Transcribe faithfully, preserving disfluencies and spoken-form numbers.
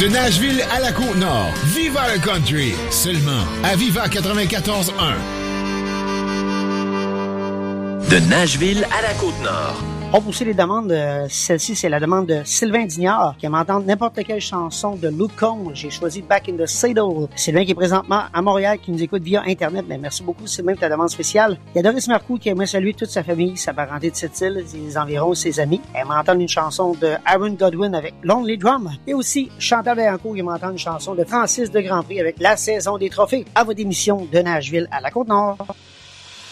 De Nashville à la Côte-Nord, Viva le Country, seulement à Viva quatre-vingt-quatorze un. De Nashville à la Côte-Nord. On pousse les demandes. Euh, celle-ci, c'est la demande de Sylvain Dignard qui aime entendre n'importe quelle chanson de Luke Combs. J'ai choisi Back in the Saddle. Sylvain qui est présentement à Montréal, qui nous écoute via Internet. Mais merci beaucoup, Sylvain, pour ta demande spéciale. Il y a Doris Marcoux qui aimerait saluer toute sa famille, sa parenté de cette île, ses environs, ses amis. Elle aime entendre une chanson de Aaron Godwin avec Lonely Drum. Et aussi Chantal Vaillancourt qui aime entendre une chanson de Francis de Grandpré avec La Saison des Trophées. À votre émission de Nashville à la Côte-Nord.